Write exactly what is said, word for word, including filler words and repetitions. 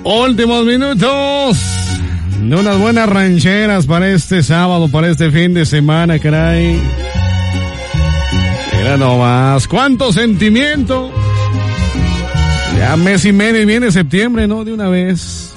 Últimos minutos de unas buenas rancheras para este sábado, para este fin de semana, caray. Mira nomás, cuánto sentimiento. Ya mes y medio y viene septiembre, ¿no? De una vez.